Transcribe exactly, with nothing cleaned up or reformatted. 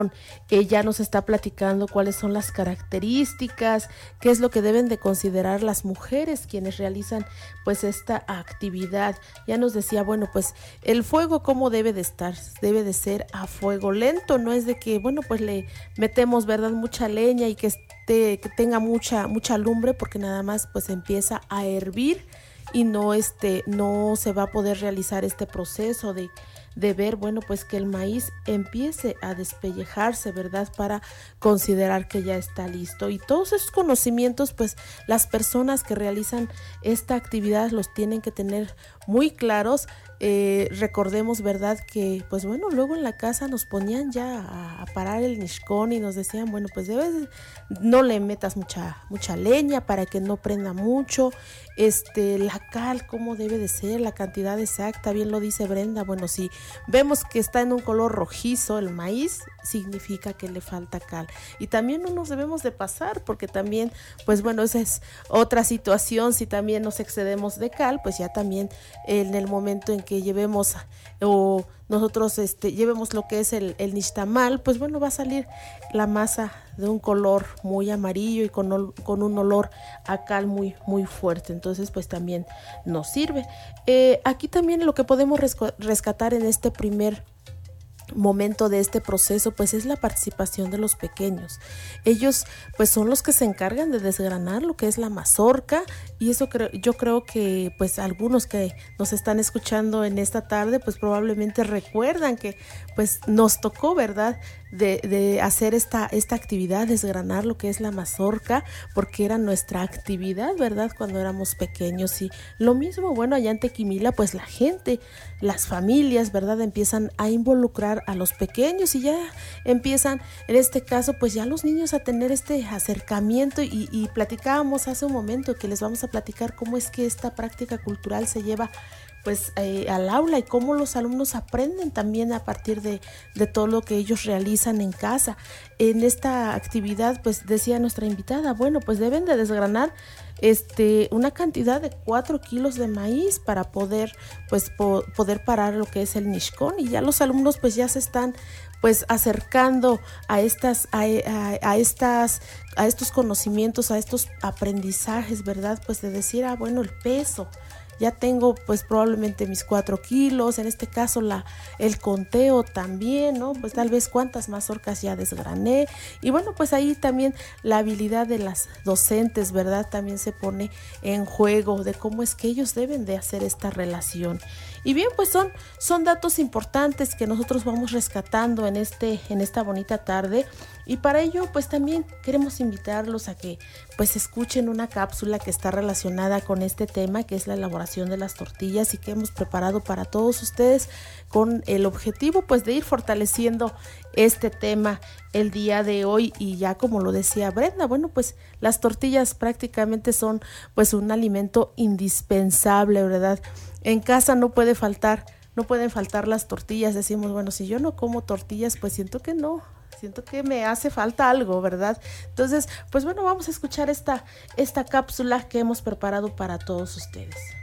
Ella nos está platicando cuáles son las características, qué es lo que deben de considerar las mujeres quienes realizan pues esta actividad. Ya nos decía, bueno, pues el fuego cómo debe de estar, debe de ser a fuego lento, no es de que, bueno, pues le metemos, ¿verdad?, mucha leña y que esté, que tenga mucha, mucha lumbre, porque nada más pues empieza a hervir y no, este, no se va a poder realizar este proceso de de ver, bueno, pues que el maíz empiece a despellejarse, ¿verdad?, para considerar que ya está listo. Y todos esos conocimientos, pues las personas que realizan esta actividad los tienen que tener muy claros. Eh, recordemos, ¿verdad?, que pues bueno, luego en la casa nos ponían ya a, a parar el nishkón y nos decían, bueno, pues debes, no le metas mucha, mucha leña para que no prenda mucho, este, la cal, cómo debe de ser, la cantidad exacta, bien lo dice Brenda. Bueno, si vemos que está en un color rojizo el maíz, significa que le falta cal. Y también no nos debemos de pasar, porque también, pues bueno, esa es otra situación. Si también nos excedemos de cal, pues ya también en el momento en que llevemos o nosotros este, llevemos lo que es el, el nixtamal, pues bueno, va a salir la masa de un color muy amarillo y con, ol, con un olor a cal muy, muy fuerte. Entonces, pues también nos sirve. Eh, aquí también lo que podemos rescatar en este primer momento de este proceso, pues es la participación de los pequeños. Ellos pues son los que se encargan de desgranar lo que es la mazorca, y eso creo, yo creo que pues algunos que nos están escuchando en esta tarde pues probablemente recuerdan que pues nos tocó, ¿verdad?, de, de hacer esta, esta actividad, desgranar lo que es la mazorca, porque era nuestra actividad, ¿verdad?, cuando éramos pequeños. Y lo mismo, bueno, allá en Tequimila pues la gente, las familias, ¿verdad?, empiezan a involucrar a los pequeños y ya empiezan, en este caso, pues ya los niños a tener este acercamiento. Y, y platicábamos hace un momento que les vamos a platicar cómo es que esta práctica cultural se lleva pues eh, al aula y cómo los alumnos aprenden también a partir de, de todo lo que ellos realizan en casa. En esta actividad, pues decía nuestra invitada, bueno, pues deben de desgranar este, una cantidad de cuatro kilos de maíz para poder, pues, po- poder parar lo que es el nishkón. Y ya los alumnos pues ya se están pues acercando a estas, a, a, a estas, a estos conocimientos, a estos aprendizajes, ¿verdad? Pues de decir, ah, bueno, el peso. Ya tengo pues probablemente mis cuatro kilos, en este caso la, el conteo también, ¿no? Pues tal vez cuántas mazorcas ya desgrané. Y bueno, pues ahí también la habilidad de las docentes, ¿verdad?, también se pone en juego de cómo es que ellos deben de hacer esta relación. Y bien, pues son, son datos importantes que nosotros vamos rescatando en, este, en esta bonita tarde. Y para ello, pues también queremos invitarlos a que pues escuchen una cápsula que está relacionada con este tema, que es la elaboración de las tortillas, y que hemos preparado para todos ustedes con el objetivo pues de ir fortaleciendo este tema el día de hoy. Y ya como lo decía Brenda, bueno, pues las tortillas prácticamente son pues un alimento indispensable, ¿verdad? En casa no puede faltar, no pueden faltar las tortillas. Decimos, bueno, si yo no como tortillas, pues siento que no, siento que me hace falta algo, ¿verdad? Entonces, pues bueno, vamos a escuchar esta, esta cápsula que hemos preparado para todos ustedes.